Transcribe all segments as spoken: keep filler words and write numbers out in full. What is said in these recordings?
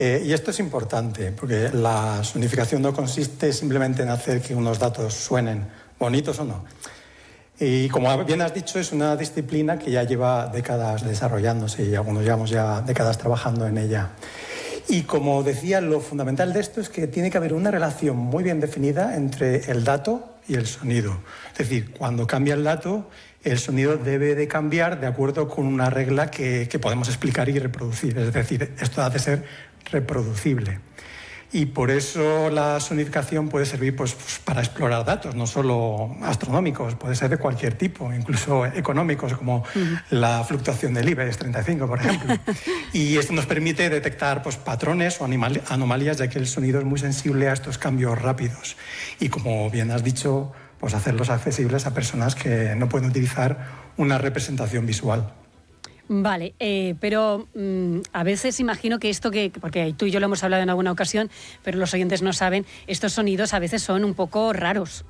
Eh, y esto es importante, porque la sonificación no consiste simplemente en hacer que unos datos suenen bonitos o no. Y como bien has dicho, es una disciplina que ya lleva décadas desarrollándose y algunos llevamos ya décadas trabajando en ella. Y como decía, lo fundamental de esto es que tiene que haber una relación muy bien definida entre el dato y el sonido. Es decir, cuando cambia el dato, el sonido debe de cambiar de acuerdo con una regla que, que podemos explicar y reproducir. Es decir, esto ha de ser reproducible. Y por eso la sonificación puede servir pues, para explorar datos, no solo astronómicos, puede ser de cualquier tipo, incluso económicos, como uh-huh. la fluctuación del IBEX treinta y cinco, por ejemplo. Y esto nos permite detectar pues, patrones o anomalías, ya que el sonido es muy sensible a estos cambios rápidos. Y como bien has dicho, pues hacerlos accesibles a personas que no pueden utilizar una representación visual. Vale, eh, pero mmm, a veces imagino que esto que, porque tú y yo lo hemos hablado en alguna ocasión, pero los oyentes no saben, estos sonidos a veces son un poco raros.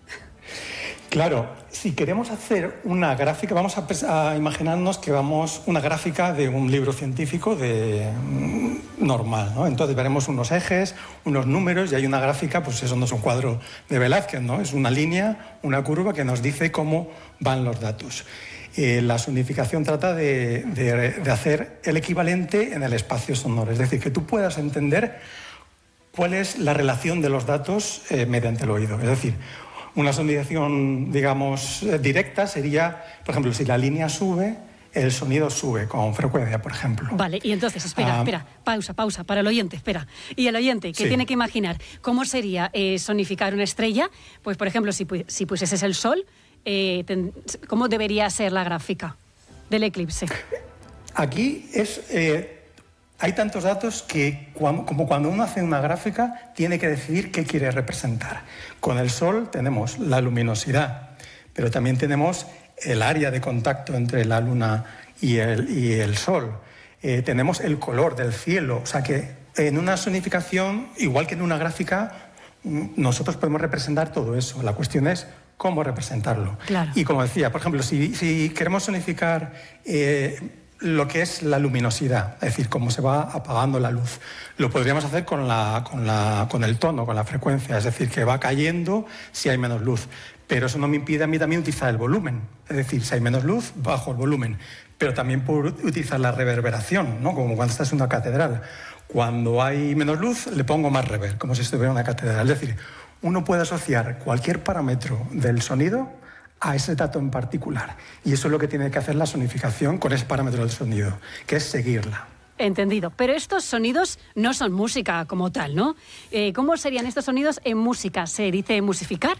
Claro, si queremos hacer una gráfica, vamos a, a imaginarnos que vamos una gráfica de un libro científico de, mm, normal, ¿no? Entonces veremos unos ejes, unos números y hay una gráfica, pues eso no es un cuadro de Velázquez, ¿no? Es una línea, una curva que nos dice cómo van los datos. Eh, la sonificación trata de, de, de hacer el equivalente en el espacio sonoro, es decir, que tú puedas entender cuál es la relación de los datos eh, mediante el oído. Es decir, una sonificación, digamos, directa sería, por ejemplo, si la línea sube, el sonido sube con frecuencia, por ejemplo. Vale, y entonces, espera, ah, espera, pausa, pausa, para el oyente, espera. Y el oyente, que sí. tiene que imaginar cómo sería eh, sonificar una estrella, pues, por ejemplo, si, si pusieses el sol, Eh, ten, ¿cómo debería ser la gráfica del eclipse? Aquí es, eh, hay tantos datos que cuando, como cuando uno hace una gráfica tiene que decidir qué quiere representar. Con el sol tenemos la luminosidad, pero también tenemos el área de contacto entre la luna y el, y el sol. Eh, tenemos el color del cielo, o sea que en una sonificación, igual que en una gráfica, nosotros podemos representar todo eso. La cuestión es cómo representarlo. Claro. Y como decía, por ejemplo, si, si queremos sonificar eh, lo que es la luminosidad, es decir, cómo se va apagando la luz, lo podríamos hacer con, la, con, la, con el tono, con la frecuencia, es decir, que va cayendo si hay menos luz. Pero eso no me impide a mí también utilizar el volumen, es decir, si hay menos luz, bajo el volumen. Pero también puedo utilizar la reverberación, ¿no? Como cuando estás en una catedral. Cuando hay menos luz, le pongo más reverb, como si estuviera en una catedral. Es decir, uno puede asociar cualquier parámetro del sonido a ese dato en particular. Y eso es lo que tiene que hacer la sonificación con ese parámetro del sonido, que es seguirla. Entendido. Pero estos sonidos no son música como tal, ¿no? Eh, ¿Cómo serían estos sonidos en música? ¿Se dice musificar?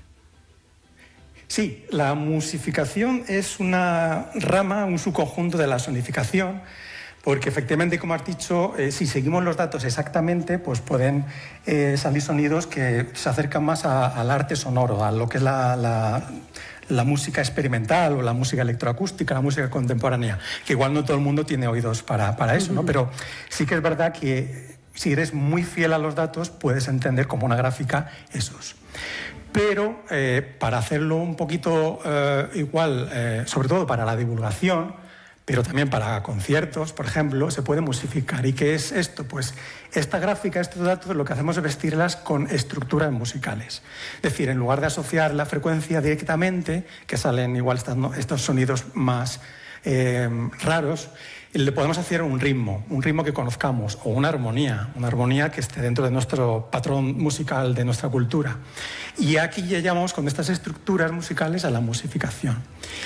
Sí, la musificación es una rama, un subconjunto de la sonificación, porque efectivamente, como has dicho, eh, si seguimos los datos exactamente, pues pueden eh, salir sonidos que se acercan más a, al arte sonoro, a lo que es la, la, la música experimental o la música electroacústica, la música contemporánea, que igual no todo el mundo tiene oídos para, para eso, ¿no? Pero sí que es verdad que si eres muy fiel a los datos, puedes entender como una gráfica esos. Pero eh, para hacerlo un poquito eh, igual, eh, sobre todo para la divulgación, pero también para conciertos, por ejemplo, se puede musificar. ¿Y qué es esto? Pues esta gráfica, estos datos, lo que hacemos es vestirlas con estructuras musicales. Es decir, en lugar de asociar la frecuencia directamente, que salen igual estos sonidos más eh, raros, le podemos hacer un ritmo, un ritmo que conozcamos, o una armonía, una armonía que esté dentro de nuestro patrón musical, de nuestra cultura. Y aquí ya llamamos con estas estructuras musicales a la musificación.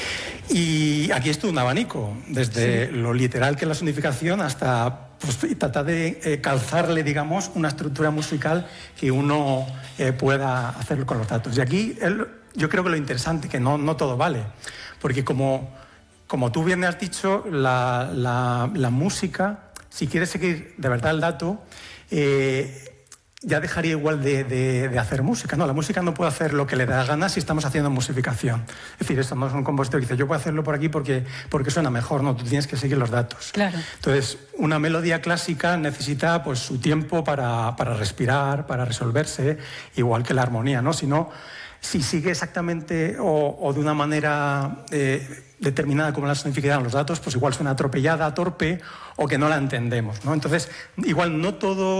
Y aquí es todo un abanico, desde sí. lo literal que es la sonificación hasta pues, tratar de eh, calzarle, digamos, una estructura musical que uno eh, pueda hacerlo con los datos. Y aquí el, yo creo que lo interesante, que no, no todo vale, porque como, como tú bien has dicho, la, la, la música, si quieres seguir de verdad el dato, eh, ya dejaría igual de, de, de hacer música. No, la música no puede hacer lo que le da gana si estamos haciendo musificación. Es decir, estamos en un compositor que dice, yo puedo hacerlo por aquí porque, porque suena mejor. No, tú tienes que seguir los datos. Claro. Entonces, una melodía clásica necesita pues, su tiempo para, para respirar, para resolverse, igual que la armonía, ¿no? Si no, si sigue exactamente o, o de una manera eh, determinada como la sonificación los datos, pues igual suena atropellada, torpe, o que no la entendemos, ¿no? Entonces, igual no todo